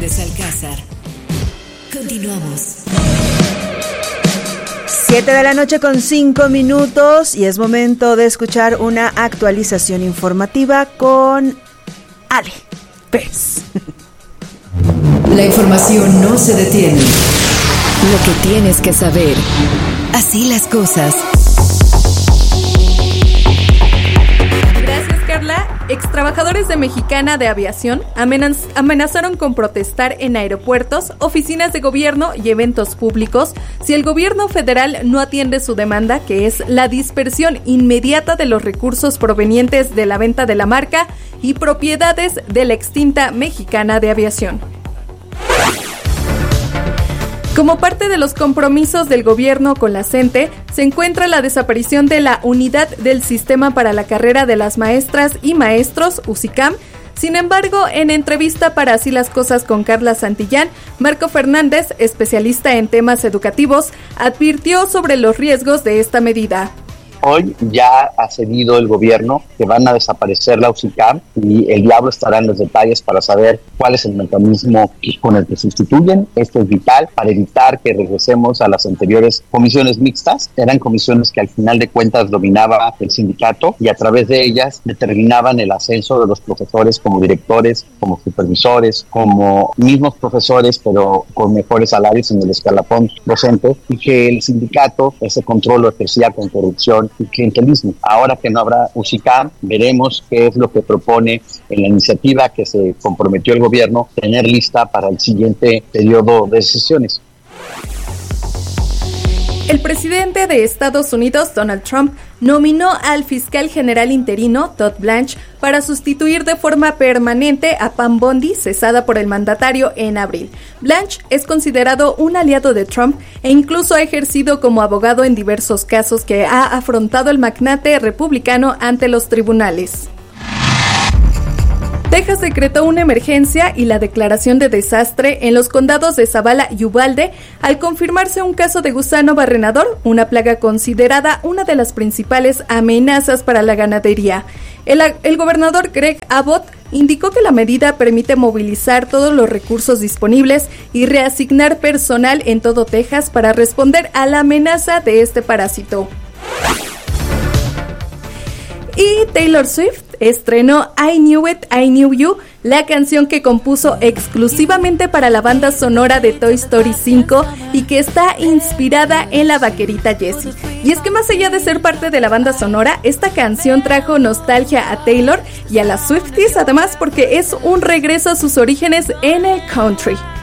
Hernández Alcázar. Continuamos. 7:05 a.m. y es momento de escuchar una actualización informativa con Ale Pérez. La información no se detiene. Lo que tienes que saber. Así las cosas. Gracias, Carla. Extrabajadores de Mexicana de Aviación amenazaron con protestar en aeropuertos, oficinas de gobierno y eventos públicos si el gobierno federal no atiende su demanda, que es la dispersión inmediata de los recursos provenientes de la venta de la marca y propiedades de la extinta Mexicana de Aviación. Como parte de los compromisos del gobierno con la CENTE, se encuentra la desaparición de la Unidad del Sistema para la Carrera de las Maestras y Maestros, USICAM. Sin embargo, en entrevista para Así las Cosas con Carla Santillán, Marco Fernández, especialista en temas educativos, advirtió sobre los riesgos de esta medida. Hoy ya ha cedido el gobierno que van a desaparecer la USICAM y el diablo estará en los detalles para saber cuál es el mecanismo con el que sustituyen. Esto es vital para evitar que regresemos a las anteriores comisiones mixtas. Eran comisiones que al final de cuentas dominaba el sindicato y a través de ellas determinaban el ascenso de los profesores como directores, como supervisores, como mismos profesores, pero con mejores salarios en el escalafón docente, y que el sindicato ese control lo ejercía con corrupción y clientelismo. Ahora que no habrá USICAM, veremos qué es lo que propone en la iniciativa que se comprometió el gobierno tener lista para el siguiente periodo de sesiones. El presidente de Estados Unidos, Donald Trump, nominó al fiscal general interino, Todd Blanche, para sustituir de forma permanente a Pam Bondi, cesada por el mandatario en abril. Blanche es considerado un aliado de Trump e incluso ha ejercido como abogado en diversos casos que ha afrontado el magnate republicano ante los tribunales. Texas decretó una emergencia y la declaración de desastre en los condados de Zavala y Uvalde al confirmarse un caso de gusano barrenador, una plaga considerada una de las principales amenazas para la ganadería. El gobernador Greg Abbott indicó que la medida permite movilizar todos los recursos disponibles y reasignar personal en todo Texas para responder a la amenaza de este parásito. Y Taylor Swift estrenó I Knew It, I Knew You, la canción que compuso exclusivamente para la banda sonora de Toy Story 5 y que está inspirada en la vaquerita Jessie. Y es que más allá de ser parte de la banda sonora, esta canción trajo nostalgia a Taylor y a las Swifties, además porque es un regreso a sus orígenes en el country.